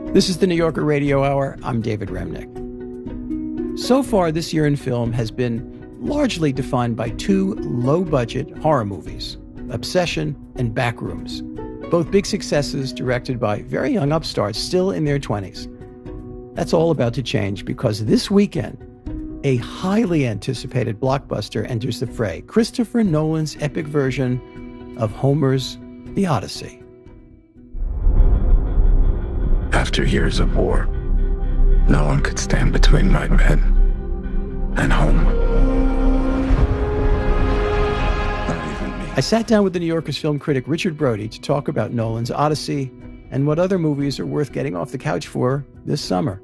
This is the New Yorker Radio Hour. I'm David Remnick. So far, this year in film has been largely defined by two low-budget horror movies, Obsession and Backrooms, both big successes directed by very young upstarts still in their 20s. That's all about to change because this weekend, a highly anticipated blockbuster enters the fray, Christopher Nolan's epic version of Homer's The Odyssey. After years of war, no one could stand between my bed and home. Not even me. I sat down with the New Yorker's film critic Richard Brody to talk about Nolan's Odyssey and what other movies are worth getting off the couch for this summer.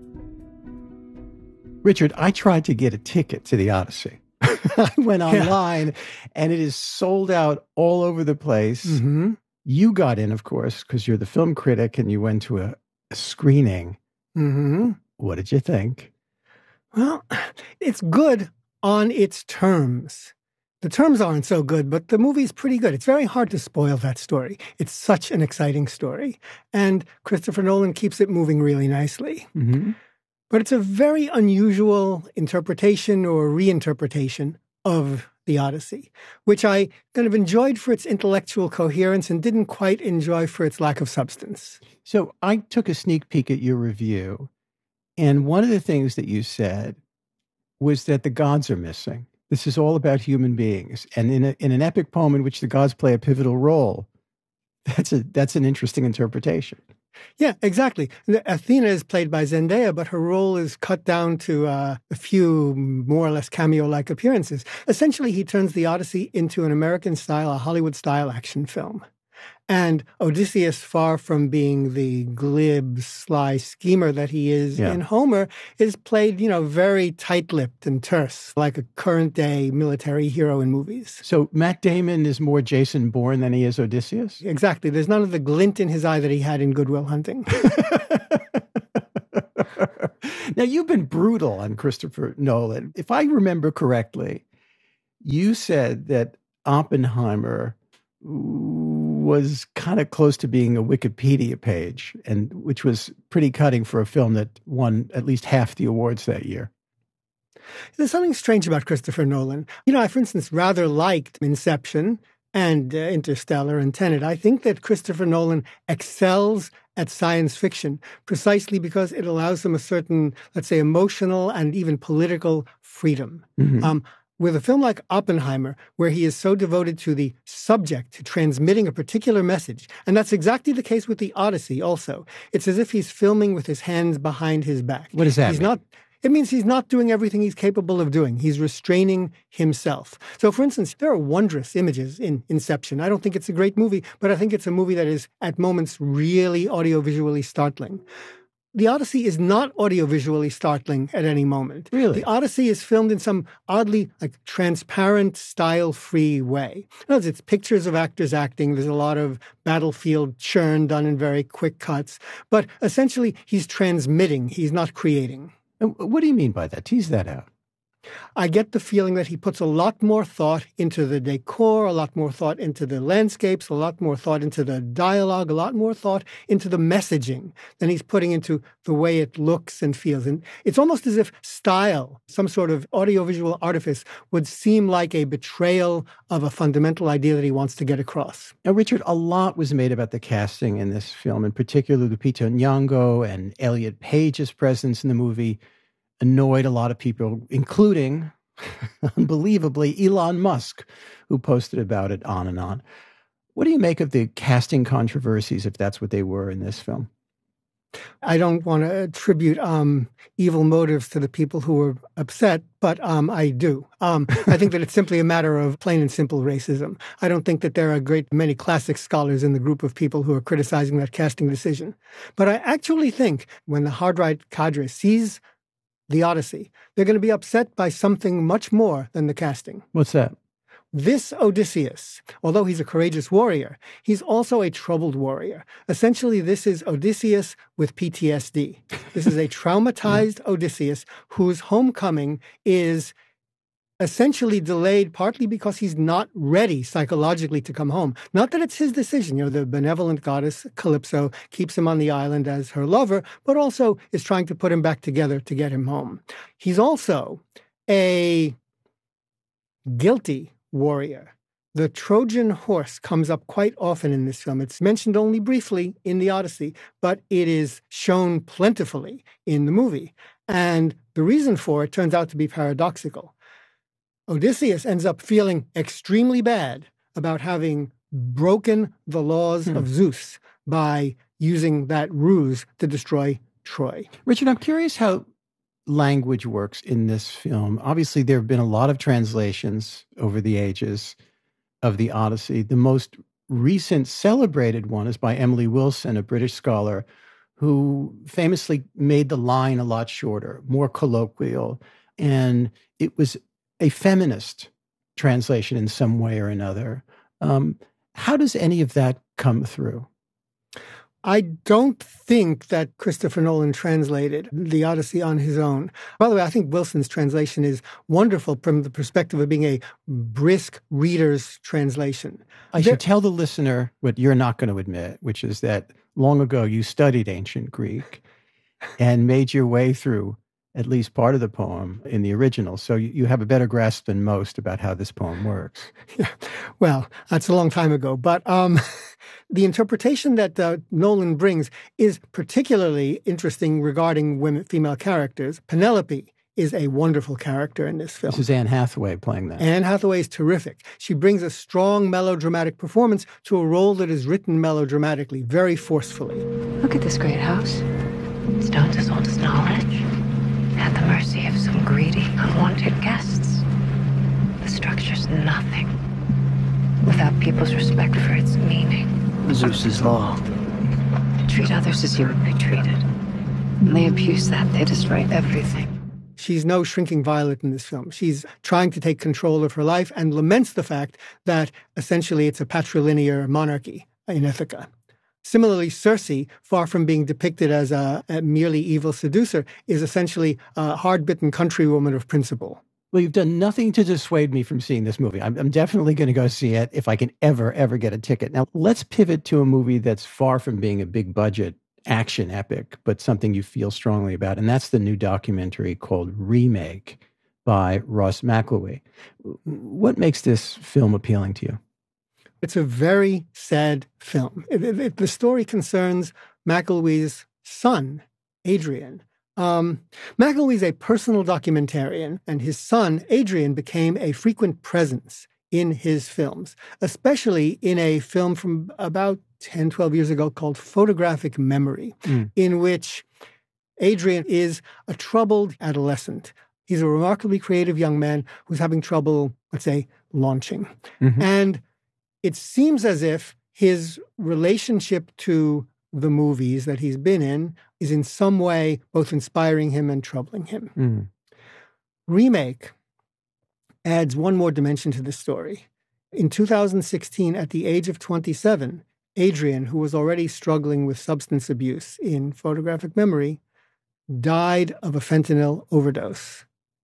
Richard, I tried to get a ticket to the Odyssey. I went online and it is sold out all over the place. Mm-hmm. You got in, of course, because you're the film critic and you went to a screening. Mm-hmm. What did you think? Well, it's good on its terms. The terms aren't so good, but the movie's pretty good. It's very hard to spoil that story. It's such an exciting story. And Christopher Nolan keeps it moving really nicely. Mm-hmm. But it's a very unusual interpretation or reinterpretation of the Odyssey, which I kind of enjoyed for its intellectual coherence and didn't quite enjoy for its lack of substance. So I took a sneak peek at your review, and one of the things that you said was that the gods are missing. This is all about human beings. And in an epic poem in which the gods play a pivotal role, that's an interesting interpretation. Yeah, exactly. Athena is played by Zendaya, but her role is cut down to a few more or less cameo-like appearances. Essentially, he turns the Odyssey into an American-style, a Hollywood-style action film. And Odysseus, far from being the glib, sly schemer that he is in Homer, is played, very tight-lipped and terse, like a current-day military hero in movies. So Matt Damon is more Jason Bourne than he is Odysseus? Exactly. There's none of the glint in his eye that he had in Good Will Hunting. Now, you've been brutal on Christopher Nolan. If I remember correctly, you said that Oppenheimer was kind of close to being a Wikipedia page, and which was pretty cutting for a film that won at least half the awards that year. There's something strange about Christopher Nolan. I, for instance, rather liked Inception and Interstellar and Tenet. I think that Christopher Nolan excels at science fiction precisely because it allows him a certain, let's say, emotional and even political freedom. Mm-hmm. With a film like Oppenheimer, where he is so devoted to the subject, to transmitting a particular message, and that's exactly the case with the Odyssey also. It's as if he's filming with his hands behind his back. What does that mean? It means he's not doing everything he's capable of doing. He's restraining himself. So, for instance, there are wondrous images in Inception. I don't think it's a great movie, but I think it's a movie that is, at moments, really audiovisually startling. The Odyssey is not audiovisually startling at any moment. Really? The Odyssey is filmed in some oddly transparent, style-free way. In other words, it's pictures of actors acting. There's a lot of battlefield churn done in very quick cuts. But essentially, he's transmitting. He's not creating. And what do you mean by that? Tease that out. I get the feeling that he puts a lot more thought into the decor, a lot more thought into the landscapes, a lot more thought into the dialogue, a lot more thought into the messaging than he's putting into the way it looks and feels. And it's almost as if style, some sort of audiovisual artifice, would seem like a betrayal of a fundamental idea that he wants to get across. Now, Richard, a lot was made about the casting in this film, in particular Lupita Nyong'o and Elliot Page's presence in the movie annoyed a lot of people, including, unbelievably, Elon Musk, who posted about it on and on. What do you make of the casting controversies, if that's what they were in this film? I don't want to attribute evil motives to the people who were upset, but I do. I think that it's simply a matter of plain and simple racism. I don't think that there are a great many classic scholars in the group of people who are criticizing that casting decision. But I actually think when the hard-right cadre sees the Odyssey, they're going to be upset by something much more than the casting. What's that? This Odysseus, although he's a courageous warrior, he's also a troubled warrior. Essentially, this is Odysseus with PTSD. This is a traumatized Odysseus whose homecoming is essentially delayed partly because he's not ready psychologically to come home. Not that it's his decision. The benevolent goddess Calypso keeps him on the island as her lover, but also is trying to put him back together to get him home. He's also a guilty warrior. The Trojan horse comes up quite often in this film. It's mentioned only briefly in the Odyssey, but it is shown plentifully in the movie. And the reason for it turns out to be paradoxical. Odysseus ends up feeling extremely bad about having broken the laws of Zeus by using that ruse to destroy Troy. Richard, I'm curious how language works in this film. Obviously, there have been a lot of translations over the ages of the Odyssey. The most recent celebrated one is by Emily Wilson, a British scholar, who famously made the line a lot shorter, more colloquial. And it was a feminist translation in some way or another. How does any of that come through? I don't think that Christopher Nolan translated the Odyssey on his own. By the way, I think Wilson's translation is wonderful from the perspective of being a brisk reader's translation. I should tell the listener what you're not going to admit, which is that long ago you studied ancient Greek and made your way through at least part of the poem in the original. So you have a better grasp than most about how this poem works. Yeah. Well, that's a long time ago. But the interpretation that Nolan brings is particularly interesting regarding female characters. Penelope is a wonderful character in this film. This is Anne Hathaway playing that. Anne Hathaway is terrific. She brings a strong melodramatic performance to a role that is written melodramatically, very forcefully. Look at this great house. Stones as old as knowledge. At the mercy of some greedy, unwanted guests. The structure's nothing without people's respect for its meaning. Zeus's law. Treat others as you would be treated. When they abuse that, they destroy everything. She's no shrinking violet in this film. She's trying to take control of her life and laments the fact that essentially it's a patrilinear monarchy in Ithaca. Similarly, Circe, far from being depicted as a merely evil seducer, is essentially a hard-bitten countrywoman of principle. Well, you've done nothing to dissuade me from seeing this movie. I'm definitely going to go see it if I can ever get a ticket. Now, let's pivot to a movie that's far from being a big-budget action epic, but something you feel strongly about, and that's the new documentary called Remake by Ross McElwee. What makes this film appealing to you? It's a very sad film. The story concerns McElwee's son, Adrian. McElwee's a personal documentarian, and his son, Adrian, became a frequent presence in his films, especially in a film from about 10, 12 years ago called Photographic Memory, in which Adrian is a troubled adolescent. He's a remarkably creative young man who's having trouble, let's say, launching. Mm-hmm. And it seems as if his relationship to the movies that he's been in is in some way both inspiring him and troubling him. Mm. Remake adds one more dimension to the story. In 2016, at the age of 27, Adrian, who was already struggling with substance abuse in Photographic Memory, died of a fentanyl overdose.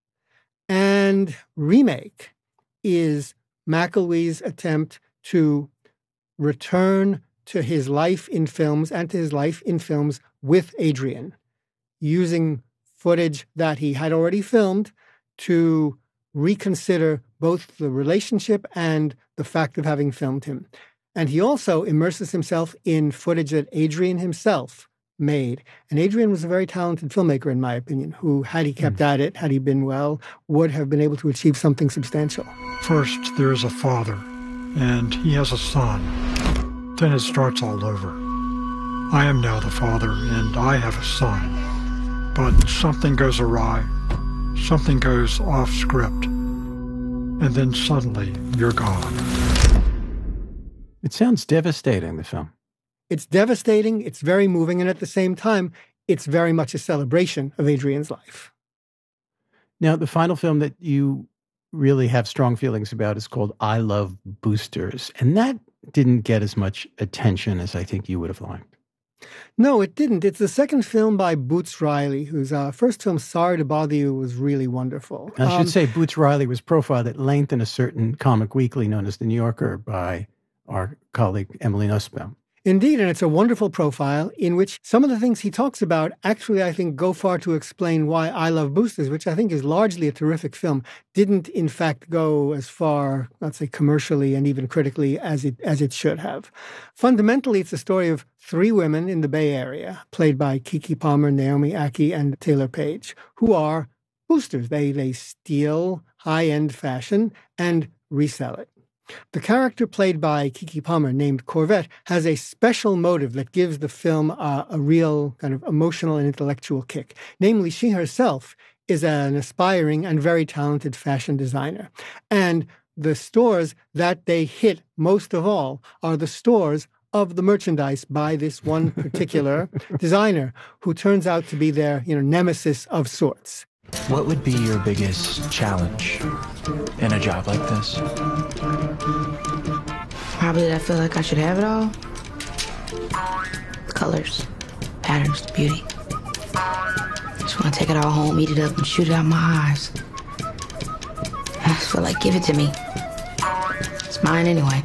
And Remake is McElwee's attempt to return to his life in films and to his life in films with Adrian, using footage that he had already filmed to reconsider both the relationship and the fact of having filmed him. And he also immerses himself in footage that Adrian himself made. And Adrian was a very talented filmmaker, in my opinion, who, had he kept at it, had he been well, would have been able to achieve something substantial. First, there is a father, and he has a son. Then it starts all over. I am now the father, and I have a son. But something goes awry. Something goes off script. And then suddenly, you're gone. It sounds devastating, the film. It's devastating, it's very moving, and at the same time, it's very much a celebration of Adrian's life. Now, the final film that you really have strong feelings about is called I Love Boosters, and that didn't get as much attention as I think you would have liked. No, it didn't. It's the second film by Boots Riley, whose first film, Sorry to Bother You, was really wonderful. I should say Boots Riley was profiled at length in a certain comic weekly known as The New Yorker by our colleague Emily Nussbaum. Indeed, and it's a wonderful profile in which some of the things he talks about actually, I think, go far to explain why I Love Boosters, which I think is largely a terrific film, didn't in fact go as far, let's say, commercially and even critically as it should have. Fundamentally, it's a story of three women in the Bay Area, played by Keke Palmer, Naomi Ackie, and Taylor Page, who are boosters. They steal high-end fashion and resell it. The character played by Keke Palmer, named Corvette, has a special motive that gives the film a real kind of emotional and intellectual kick. Namely, she herself is an aspiring and very talented fashion designer. And the stores that they hit most of all are the stores of the merchandise by this one particular designer, who turns out to be their, nemesis of sorts. What would be your biggest challenge in a job like this? Probably that I feel like I should have it all. Colors, patterns, beauty. Just want to take it all home, eat it up, and shoot it out my eyes. I just feel like, give it to me. It's mine anyway.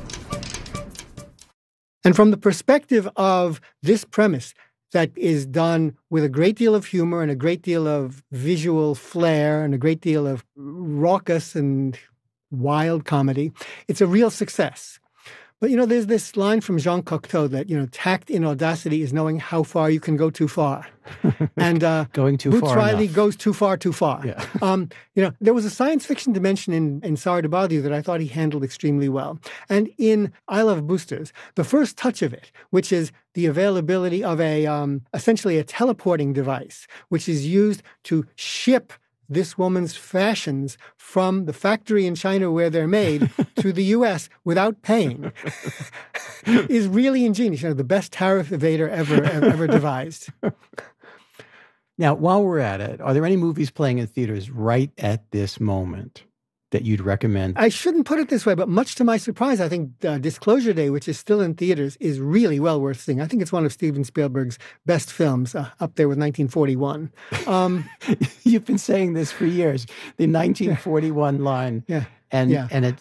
And from the perspective of this premise, that is done with a great deal of humor and a great deal of visual flair and a great deal of raucous and wild comedy, it's a real success. But, there's this line from Jean Cocteau that, tact in audacity is knowing how far you can go too far. And going too Boots far Riley enough. Goes too far, too far. Yeah. There was a science fiction dimension in Sorry to Bother You that I thought he handled extremely well. And in I Love Boosters, the first touch of it, which is the availability of essentially a teleporting device, which is used to ship this woman's fashions from the factory in China where they're made to the U.S. without paying, is really ingenious. The best tariff evader ever devised. Now, while we're at it, are there any movies playing in theaters right at this moment that you'd recommend? I shouldn't put it this way, but much to my surprise, I think Disclosure Day, which is still in theaters, is really well worth seeing. I think it's one of Steven Spielberg's best films, up there with 1941. You've been saying this for years, the 1941 line. Yeah. And